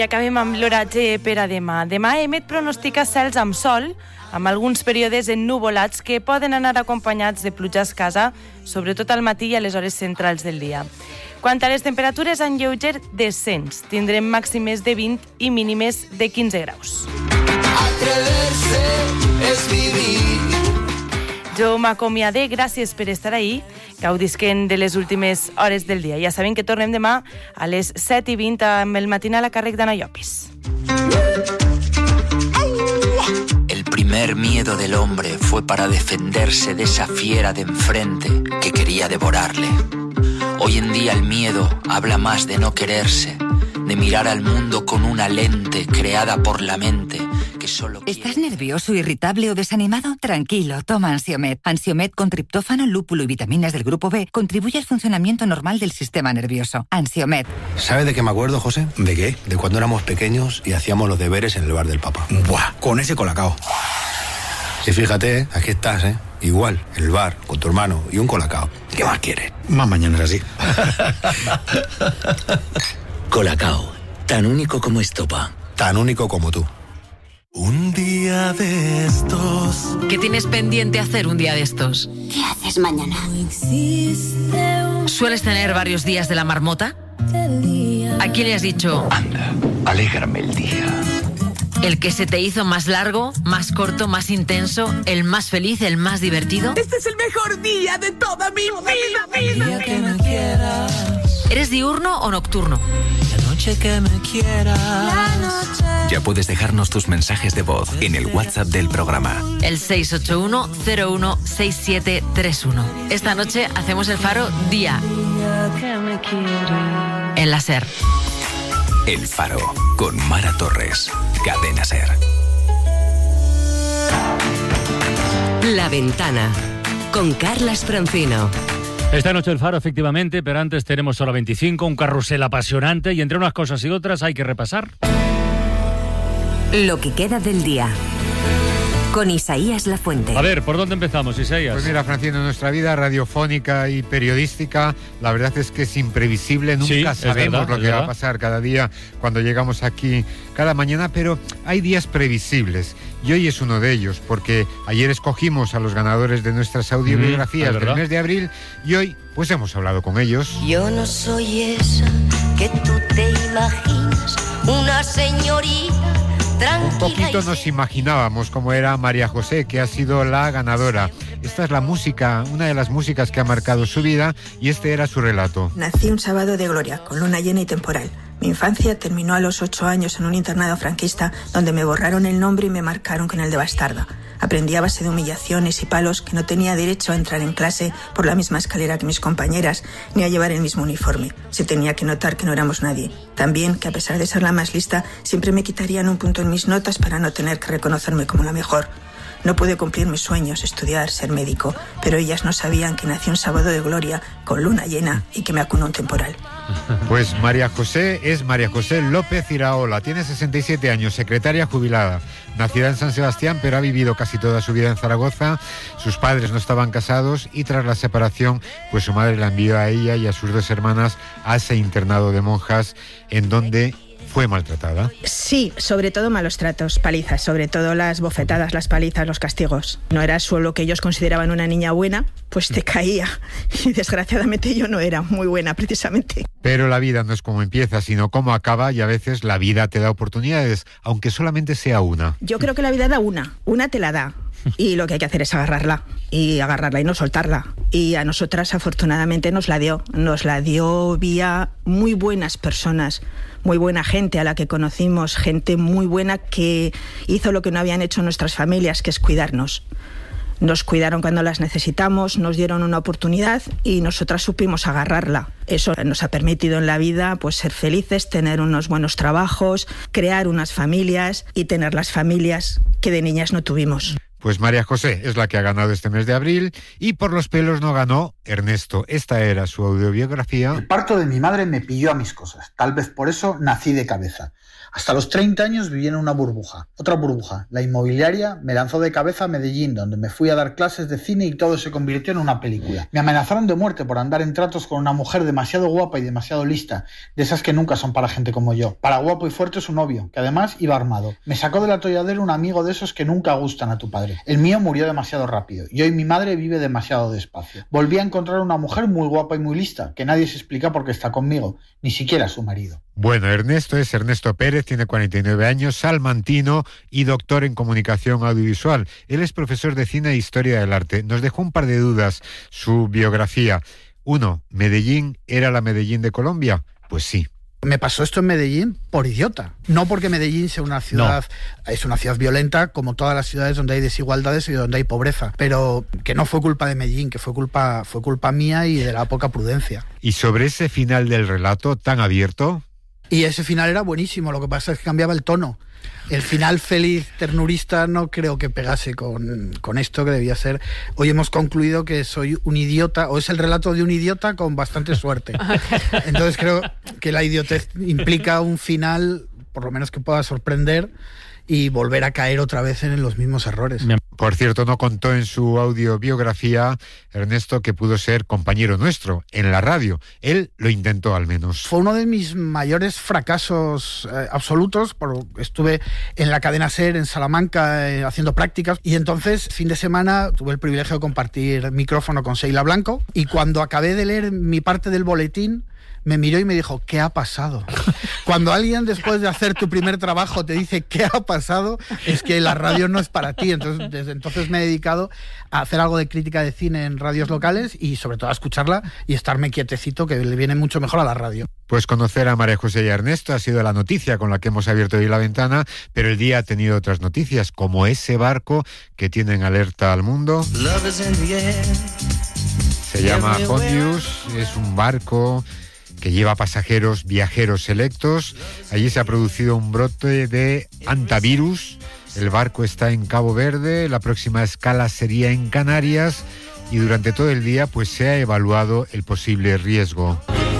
I acabem amb l'oratge per a demà. Demà Emet pronostica cels amb sol, amb alguns períodes ennuvolats que poden anar acompanyats de pluja escassa, sobretot al matí i a les hores centrals del dia. Quant a les temperatures, en lleuger descens. Tindrem màximes de 20 i mínimes de 15 graus. Atreverse és vivir. Jo m'acomiadé, gràcies per estar ahí. Gaudisquen de les últimes hores del dia. Ja saben que tornem demà a les 7:20 amb el matinal a càrrec d'Anna Llopis. El primer miedo del hombre fue para defenderse de esa fiera de enfrente que quería devorarle. Hoy en día el miedo habla más de no quererse, de mirar al mundo con una lente creada por la mente que solo quiere... ¿Estás nervioso, irritable o desanimado? Tranquilo, toma Ansiomed. Ansiomed con triptófano, lúpulo y vitaminas del grupo B contribuye al funcionamiento normal del sistema nervioso. Ansiomed. ¿Sabes de qué me acuerdo, José? ¿De qué? De cuando éramos pequeños y hacíamos los deberes en el bar del papá. ¡Buah! Con ese colacao. Y fíjate, aquí estás, ¿eh? Igual, en el bar, con tu hermano y un colacao. ¿Qué más quieres? Más mañana es así. Colacao, tan único como estopa. Tan único como tú. Un día de estos. ¿Qué tienes pendiente hacer un día de estos? ¿Qué haces mañana? ¿Sueles tener varios días de la marmota? ¿A quién le has dicho? Anda, alégrame el día. ¿El que se te hizo más largo, más corto, más intenso, el más feliz, el más divertido? Este es el mejor día de toda mi vida. El día que me quieras. ¿Eres diurno o nocturno? La noche que me quieras. Ya puedes dejarnos tus mensajes de voz en el WhatsApp del programa. El 681-016731. Esta noche hacemos el Faro Día. En la SER. El Faro, con Mara Torres. Cadena SER. La Ventana, con Carlas Francino. Esta noche el Faro, efectivamente, pero antes tenemos hora 25, un carrusel apasionante y entre unas cosas y otras hay que repasar. Lo que queda del día. Con Isaías Lafuente. A ver, ¿por dónde empezamos, Isaías? Pues mira, Francino, nuestra vida radiofónica y periodística, la verdad es que es imprevisible, nunca sabemos lo que va a pasar cada día cuando llegamos aquí, cada mañana, pero hay días previsibles. Y hoy es uno de ellos, porque ayer escogimos a los ganadores de nuestras audiobiografías del mes de abril y hoy, pues hemos hablado con ellos. Yo no soy esa que tú te imaginas, una señorita. Un poquito nos imaginábamos cómo era María José, que ha sido la ganadora. Esta es la música, una de las músicas que ha marcado su vida, y este era su relato. Nací un sábado de gloria, con luna llena y temporal. Mi infancia terminó a los 8 años en un internado franquista, donde me borraron el nombre y me marcaron con el de bastarda. Aprendí a base de humillaciones y palos que no tenía derecho a entrar en clase por la misma escalera que mis compañeras, ni a llevar el mismo uniforme. Se tenía que notar que no éramos nadie. También que a pesar de ser la más lista, siempre me quitarían un punto en mis notas para no tener que reconocerme como la mejor. No pude cumplir mis sueños, estudiar, ser médico, pero ellas no sabían que nací un sábado de gloria, con luna llena, y que me acunó un temporal. Pues María José es María José López Iraola, tiene 67 años, secretaria jubilada, nacida en San Sebastián, pero ha vivido casi toda su vida en Zaragoza. Sus padres no estaban casados y tras la separación, pues su madre la envió a ella y a sus 2 hermanas a ese internado de monjas en donde fue maltratada. Sí, sobre todo malos tratos, palizas, sobre todo las bofetadas, las palizas, los castigos. No era solo que ellos consideraban una niña buena, pues te caía. Y desgraciadamente yo no era muy buena, precisamente. Pero la vida no es como empieza, sino cómo acaba, y a veces la vida te da oportunidades, aunque solamente sea una. Yo creo que la vida da una te la da. Y lo que hay que hacer es agarrarla y no soltarla. Y a nosotras afortunadamente nos la dio vía muy buenas personas, muy buena gente a la que conocimos, gente muy buena que hizo lo que no habían hecho nuestras familias, que es cuidarnos. Nos cuidaron cuando las necesitamos, nos dieron una oportunidad y nosotras supimos agarrarla. Eso nos ha permitido en la vida pues ser felices, tener unos buenos trabajos, crear unas familias y tener las familias que de niñas no tuvimos. Pues María José es la que ha ganado este mes de abril y por los pelos no ganó Ernesto. Esta era su audiobiografía. El parto de mi madre me pilló a mis cosas. Tal vez por eso nací de cabeza. Hasta los 30 años viví en una burbuja. Otra burbuja, la inmobiliaria, me lanzó de cabeza a Medellín, donde me fui a dar clases de cine y todo se convirtió en una película. Me amenazaron de muerte por andar en tratos con una mujer demasiado guapa y demasiado lista, de esas que nunca son para gente como yo. Para guapo y fuerte su novio, que además iba armado. Me sacó del atolladero un amigo de esos que nunca gustan a tu padre. El mío murió demasiado rápido y hoy mi madre vive demasiado despacio. Volví a encontrar una mujer muy guapa y muy lista, que nadie se explica por qué está conmigo, ni siquiera su marido. Bueno, Ernesto es Ernesto Pérez, tiene 49 años, salmantino y doctor en comunicación audiovisual. Él es profesor de cine e historia del arte. Nos dejó un par de dudas su biografía. 1. ¿Medellín era la Medellín de Colombia? Pues sí. Me pasó esto en Medellín por idiota. No porque Medellín sea una ciudad, es una ciudad violenta, como todas las ciudades donde hay desigualdades y donde hay pobreza. Pero que no fue culpa de Medellín, que fue culpa mía y de la poca prudencia. ¿Y sobre ese final del relato tan abierto? Y ese final era buenísimo, lo que pasa es que cambiaba el tono. El final feliz, ternurista, no creo que pegase con esto que debía ser. Hoy hemos concluido que soy un idiota, o es el relato de un idiota con bastante suerte. Entonces creo que la idiotez implica un final, por lo menos que pueda sorprender, y volver a caer otra vez en los mismos errores. Por cierto, no contó en su audiobiografía, Ernesto, que pudo ser compañero nuestro en la radio. Él lo intentó al menos. Fue uno de mis mayores fracasos absolutos. Estuve en la cadena SER en Salamanca haciendo prácticas y entonces, fin de semana, tuve el privilegio de compartir micrófono con Sheila Blanco y cuando acabé de leer mi parte del boletín, me miró y me dijo, ¿qué ha pasado? Cuando alguien después de hacer tu primer trabajo te dice ¿qué ha pasado? Es que la radio no es para ti. Entonces, desde entonces me he dedicado a hacer algo de crítica de cine en radios locales y sobre todo a escucharla y estarme quietecito, que le viene mucho mejor a la radio. Pues conocer a María José y a Ernesto ha sido la noticia con la que hemos abierto hoy la ventana, pero el día ha tenido otras noticias, como ese barco que tiene en alerta al mundo. Se llama Hondius, es un barco que lleva pasajeros, viajeros selectos. Allí se ha producido un brote de hantavirus. El barco está en Cabo Verde, la próxima escala sería en Canarias y durante todo el día pues se ha evaluado el posible riesgo.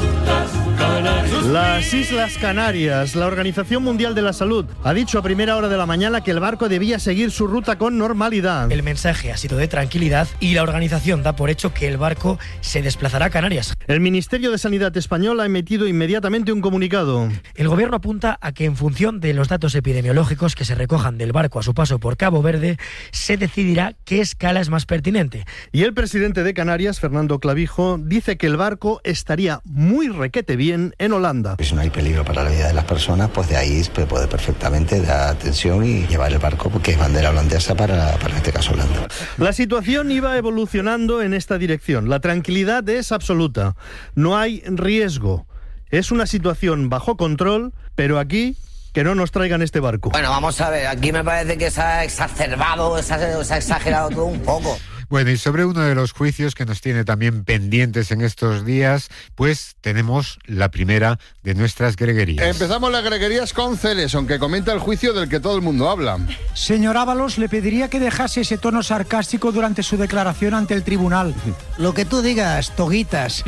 Las Islas Canarias, la Organización Mundial de la Salud, ha dicho a primera hora de la mañana que el barco debía seguir su ruta con normalidad. El mensaje ha sido de tranquilidad y la organización da por hecho que el barco se desplazará a Canarias. El Ministerio de Sanidad español ha emitido inmediatamente un comunicado. El gobierno apunta a que en función de los datos epidemiológicos que se recojan del barco a su paso por Cabo Verde, se decidirá qué escala es más pertinente. Y el presidente de Canarias, Fernando Clavijo, dice que el barco estaría muy requete bien en Holanda. Si no hay peligro para la vida de las personas, pues de ahí se puede perfectamente dar atención y llevar el barco, porque es bandera holandesa para este caso Holanda. La situación iba evolucionando en esta dirección. La tranquilidad es absoluta. No hay riesgo. Es una situación bajo control, pero aquí que no nos traigan este barco. Bueno, vamos a ver, aquí me parece que se ha exacerbado, se ha exagerado todo un poco. Bueno, y sobre uno de los juicios que nos tiene también pendientes en estos días, pues tenemos la primera de nuestras greguerías. Empezamos las greguerías con Celeson, que comenta el juicio del que todo el mundo habla. Señor Ábalos, le pediría que dejase ese tono sarcástico durante su declaración ante el tribunal. Lo que tú digas, toguitas.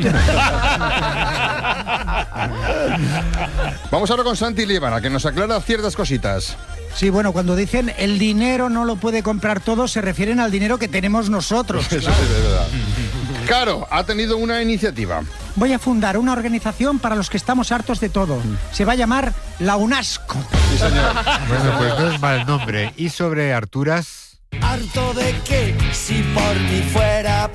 Vamos ahora con Santi Líbana, que nos aclara ciertas cositas. Sí, bueno, cuando dicen el dinero no lo puede comprar todo, se refieren al dinero que tenemos nosotros. Eso sí, de verdad. Caro ha tenido una iniciativa. Voy a fundar una organización para los que estamos hartos de todo. Se va a llamar la UNASCO. Sí, señor. Bueno, pues no es mal nombre. ¿Y sobre Arturas? Harto de que si por mí fuera,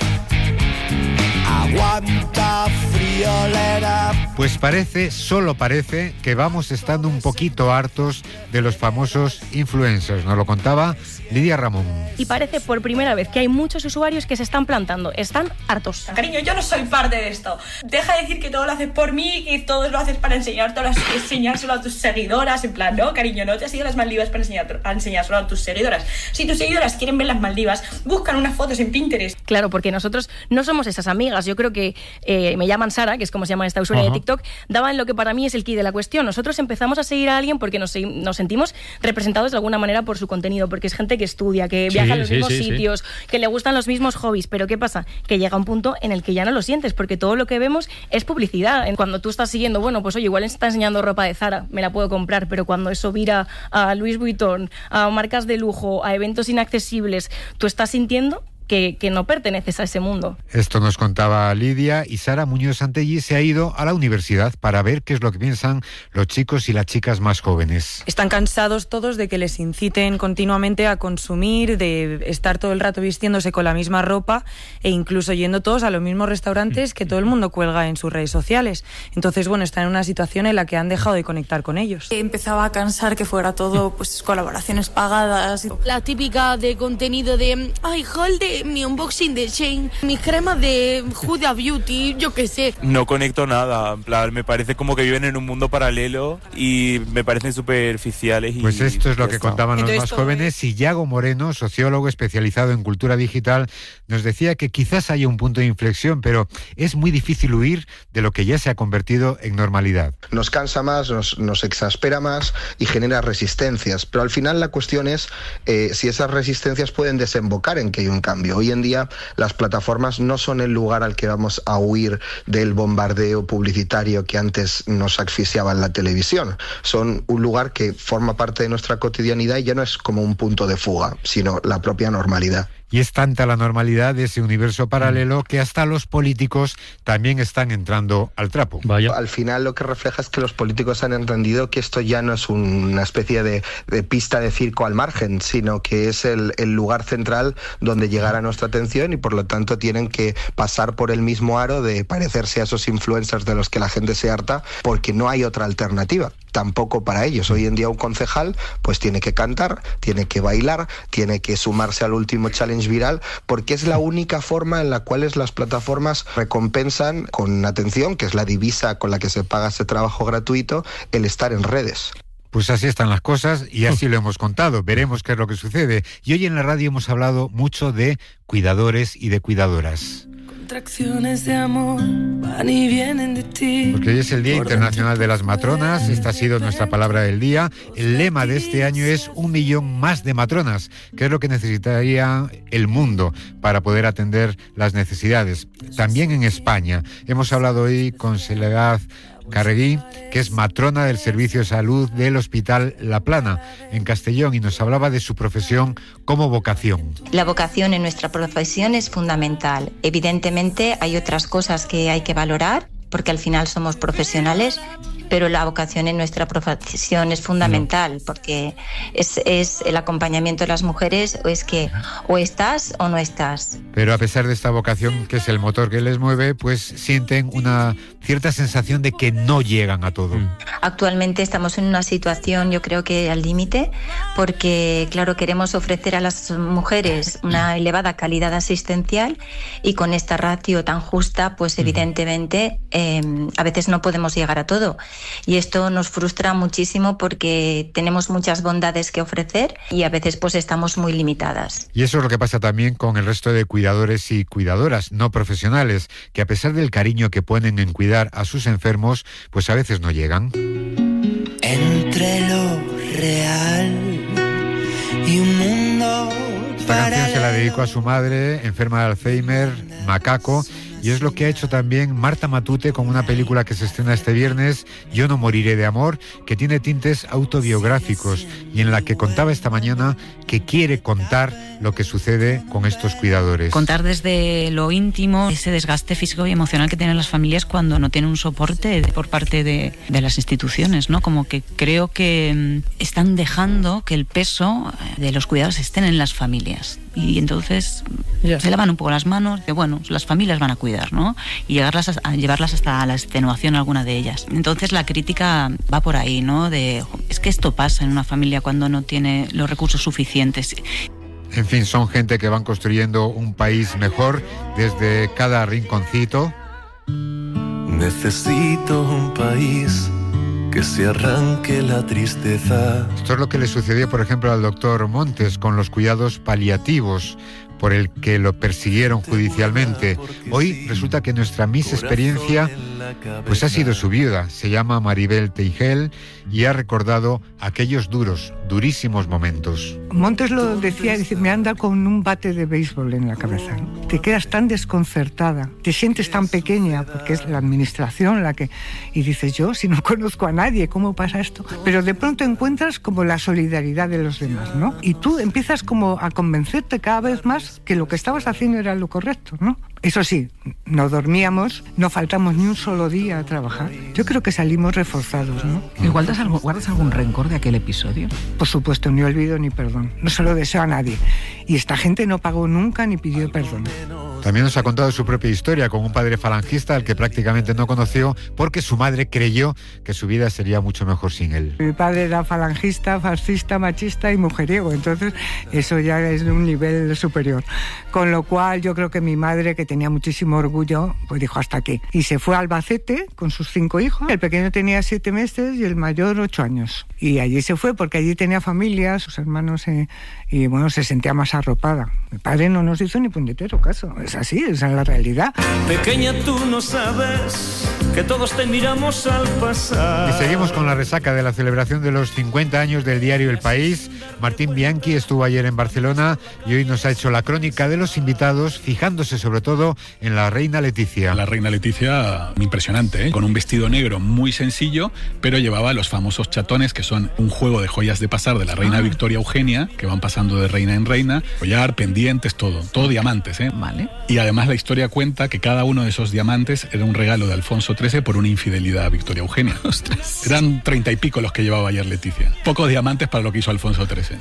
aguanta friolera. Pues parece, solo parece, que vamos estando un poquito hartos de los famosos influencers. Nos lo contaba Lidia Ramón. Y parece por primera vez que hay muchos usuarios que se están plantando. Están hartos. Cariño, yo no soy parte de esto. Deja de decir que todo lo haces por mí, que todo lo haces para enseñárselo a tus seguidoras. En plan, no, cariño, no te has ido a las Maldivas para enseñárselo a tus seguidoras. Si tus seguidoras quieren ver las Maldivas, buscan unas fotos en Pinterest. Claro, porque nosotros no somos esas amigas. Yo creo que me llaman Sara Sara, que es como se llama esta usuaria de TikTok, daba en lo que para mí es el key de la cuestión. Nosotros empezamos a seguir a alguien porque nos sentimos representados de alguna manera por su contenido, porque es gente que estudia, que viaja a los mismos sitios, que le gustan los mismos hobbies, pero ¿qué pasa? Que llega un punto en el que ya no lo sientes, porque todo lo que vemos es publicidad. Cuando tú estás siguiendo, bueno, pues oye, igual está enseñando ropa de Zara, me la puedo comprar, pero cuando eso vira a Louis Vuitton, a marcas de lujo, a eventos inaccesibles, tú estás sintiendo que no perteneces a ese mundo. Esto nos contaba Lidia, y Sara Muñoz Santelli se ha ido a la universidad para ver qué es lo que piensan los chicos y las chicas más jóvenes. Están cansados todos de que les inciten continuamente a consumir, de estar todo el rato vistiéndose con la misma ropa e incluso yendo todos a los mismos restaurantes que todo el mundo cuelga en sus redes sociales. Entonces, bueno, están en una situación en la que han dejado de conectar con ellos. Empezaba a cansar que fuera todo pues colaboraciones pagadas. La típica de contenido de ay, Holde, mi unboxing de Shane, mi crema de Huda Beauty, yo qué sé. No conecto nada, en plan, me parece como que viven en un mundo paralelo y me parecen superficiales. Pues esto es lo que contaban los más jóvenes, y Yago Moreno, sociólogo especializado en cultura digital, nos decía que quizás haya un punto de inflexión, pero es muy difícil huir de lo que ya se ha convertido en normalidad. Nos cansa más, nos exaspera más y genera resistencias, pero al final la cuestión es si esas resistencias pueden desembocar en que hay un cambio. Hoy en día las plataformas no son el lugar al que vamos a huir del bombardeo publicitario que antes nos asfixiaba en la televisión. Son un lugar que forma parte de nuestra cotidianidad y ya no es como un punto de fuga, sino la propia normalidad. Y es tanta la normalidad de ese universo paralelo que hasta los políticos también están entrando al trapo. Vaya. Al final lo que refleja es que los políticos han entendido que esto ya no es una especie de pista de circo al margen, sino que es el lugar central donde llegará nuestra atención, y por lo tanto tienen que pasar por el mismo aro de parecerse a esos influencers de los que la gente se harta, porque no hay otra alternativa tampoco para ellos. Hoy en día un concejal pues tiene que cantar, tiene que bailar, tiene que sumarse al último challenge viral, porque es la única forma en la cual las plataformas recompensan con atención, que es la divisa con la que se paga ese trabajo gratuito, el estar en redes. Pues así están las cosas y así lo hemos contado. Veremos qué es lo que sucede. Y hoy en la radio hemos hablado mucho de cuidadores y de cuidadoras. Contracciones de amor van y vienen de ti. Porque hoy es el Día Internacional de las Matronas. Esta ha sido nuestra palabra del día. El lema de este año es 1 millón más de matronas, que es lo que necesitaría el mundo para poder atender las necesidades. También en España. Hemos hablado hoy con Soledad Carregui, que es matrona del Servicio de Salud del Hospital La Plana, en Castellón, y nos hablaba de su profesión como vocación. La vocación en nuestra profesión es fundamental. Evidentemente hay otras cosas que hay que valorar, porque al final somos profesionales, pero la vocación en nuestra profesión es fundamental, porque es el acompañamiento de las mujeres, o es que o estás o no estás. Pero a pesar de esta vocación, que es el motor que les mueve, pues sienten una cierta sensación de que no llegan a todo. Actualmente estamos en una situación, yo creo que al límite, porque claro, queremos ofrecer a las mujeres una elevada calidad asistencial, y con esta ratio tan justa, pues evidentemente a veces no podemos llegar a todo. Y esto nos frustra muchísimo porque tenemos muchas bondades que ofrecer y a veces pues estamos muy limitadas. Y eso es lo que pasa también con el resto de cuidadores y cuidadoras no profesionales, que a pesar del cariño que ponen en cuidar a sus enfermos, pues a veces no llegan. Entre lo real y un mundo. Esta canción se la dedico a su madre, enferma de Alzheimer, Macaco. Y es lo que ha hecho también Marta Matute con una película que se estrena este viernes, Yo no moriré de amor, que tiene tintes autobiográficos y en la que contaba esta mañana que quiere contar lo que sucede con estos cuidadores. Contar desde lo íntimo ese desgaste físico y emocional que tienen las familias cuando no tienen un soporte por parte de las instituciones, ¿no? Como que creo que están dejando que el peso de los cuidados estén en las familias. Y entonces se lavan un poco las manos de, bueno, las familias van a cuidar, ¿no? Y llevarlas hasta la extenuación alguna de ellas. Entonces la crítica va por ahí, ¿no? Es que esto pasa en una familia cuando no tiene los recursos suficientes. En fin, son gente que van construyendo un país mejor desde cada rinconcito. Necesito un país que se arranque la tristeza. Esto es lo que le sucedió, por ejemplo, al doctor Montes con los cuidados paliativos, por el que lo persiguieron judicialmente. Hoy resulta que nuestra Miss Experiencia Pues ha sido su viuda, se llama Maribel Teigel, y ha recordado aquellos durísimos momentos. Montes lo decía, dice, me anda con un bate de béisbol en la cabeza. Te quedas tan desconcertada, te sientes tan pequeña, porque es la administración la que... Y dices, yo, si no conozco a nadie, ¿cómo pasa esto? Pero de pronto encuentras como la solidaridad de los demás, ¿no? Y tú empiezas como a convencerte cada vez más que lo que estabas haciendo era lo correcto, ¿no? Eso sí, no dormíamos, no faltamos ni un solo día a trabajar. Yo creo que salimos reforzados, ¿no? ¿Y guardas algún rencor de aquel episodio? Por supuesto, ni olvido ni perdón. No se lo deseo a nadie. Y esta gente no pagó nunca ni pidió perdón. También nos ha contado su propia historia con un padre falangista al que prácticamente no conoció porque su madre creyó que su vida sería mucho mejor sin él. Mi padre era falangista, fascista, machista y mujeriego, entonces eso ya es de un nivel superior. Con lo cual yo creo que mi madre, que tenía muchísimo orgullo, pues dijo hasta aquí. Y se fue a Albacete con sus 5 hijos. El pequeño tenía 7 meses y el mayor 8 años. Y allí se fue porque allí tenía familia, sus hermanos, y bueno, se sentía más arropada. Mi padre no nos hizo ni puñetero caso. Es así, esa es la realidad. Pequeña, tú no sabes que todos te miramos al pasar. Y seguimos con la resaca de la celebración de los 50 años del diario El País. Martín Bianchi estuvo ayer en Barcelona y hoy nos ha hecho la crónica de los invitados, fijándose sobre todo en la reina Leticia. La reina Leticia, impresionante, ¿eh? Con un vestido negro muy sencillo, pero llevaba los famosos chatones, que son un juego de joyas de pasar de la reina Victoria Eugenia, que van pasando de reina en reina, collar, pendientes, todo diamantes, ¿eh? Vale. Y además la historia cuenta que cada uno de esos diamantes era un regalo de Alfonso XIII por una infidelidad a Victoria Eugenia. ¡Ostras! Eran 30 y pico los que llevaba ayer Leticia. Pocos diamantes para lo que hizo Alfonso XIII.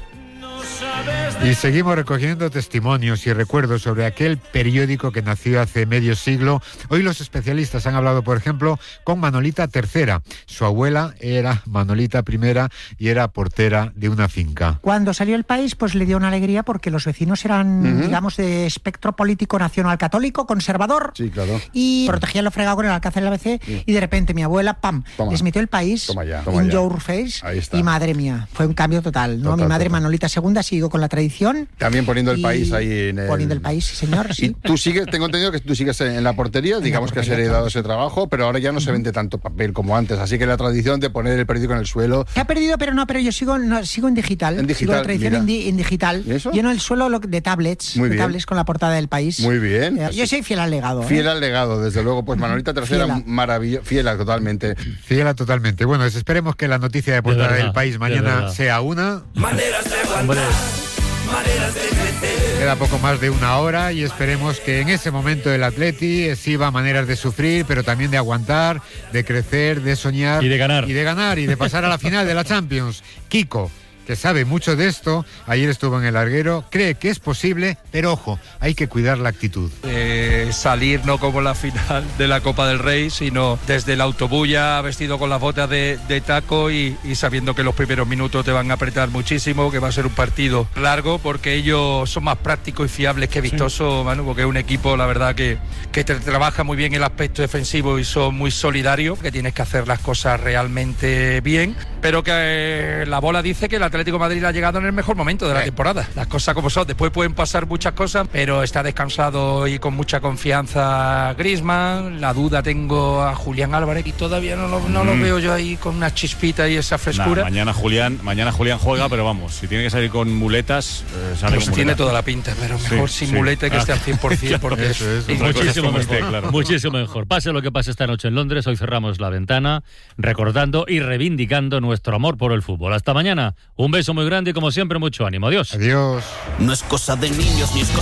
Y seguimos recogiendo testimonios y recuerdos sobre aquel periódico que nació hace medio siglo. Hoy los especialistas han hablado, por ejemplo, con Manolita III. Su abuela era Manolita I y era portera de una finca. Cuando salió El País, pues le dio una alegría porque los vecinos eran, digamos, de espectro político nacional católico, conservador. Sí, claro. Y protegían lo fregado con el Alcázar del ABC. Sí. Y de repente mi abuela, ¡pam!, les metió El País in your face. Ahí está. Y madre mía, fue un cambio total, ¿no? Mi madre, Manolita II, siguió con la tradición. También poniendo El País ahí en el... Poniendo El País, sí, señor. Sí. Y tú sigues, tengo entendido que tú sigues en la portería, digamos que has heredado ese trabajo, pero ahora ya no se vende tanto papel como antes, así que la tradición de poner el periódico en el suelo... Se ha perdido, pero yo sigo en digital. En digital, sigo la tradición en digital. ¿Y eso? Lleno el suelo de tablets, Muy bien. tablets con la portada del País. Muy bien. Yo soy fiel al legado. Fiel al legado, desde luego. Pues Manolita III, maravillosa, fiel totalmente. Fiel totalmente. Bueno, pues esperemos que la noticia de portada del País mañana sea una... Maneras de aguantar, maneras de crecer. Queda poco más de una hora y esperemos que en ese momento el Atleti exhiba maneras de sufrir, pero también de aguantar, de crecer, de soñar y de ganar y de pasar a la final de la Champions. Kiko, que sabe mucho de esto, ayer estuvo en el larguero, cree que es posible, pero ojo, hay que cuidar la actitud. Salir no como la final de la Copa del Rey, sino desde el autobús ya vestido con las botas de taco y sabiendo que los primeros minutos te van a apretar muchísimo, que va a ser un partido largo, porque ellos son más prácticos y fiables que vistosos, Manu, porque es un equipo, la verdad, que te trabaja muy bien el aspecto defensivo y son muy solidarios, que tienes que hacer las cosas realmente bien, pero que la bola dice que el Atlético de Madrid ha llegado en el mejor momento de la temporada. Las cosas como son. Después pueden pasar muchas cosas, pero está descansado y con mucha confianza Griezmann. La duda tengo a Julián Álvarez y todavía no lo veo yo ahí con una chispita y esa frescura. Mañana Julián juega, pero vamos, si tiene que salir con muletas, sale pues con tiene muletas. toda la pinta, pero mejor sin muleta que esté al 100%, porque muchísimo mejor. Muchísimo mejor. Pase lo que pase esta noche en Londres, hoy cerramos la ventana recordando y reivindicando nuestro amor por el fútbol. Hasta mañana. Un beso muy grande y como siempre mucho ánimo. Adiós. Adiós. No es cosa de niños ni es